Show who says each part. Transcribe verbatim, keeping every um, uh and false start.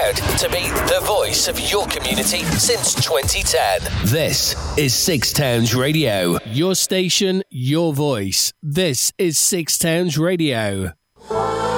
Speaker 1: Proud to be the voice of your community since twenty ten. This is Six Towns Radio.
Speaker 2: Your station, your voice. This is Six Towns Radio.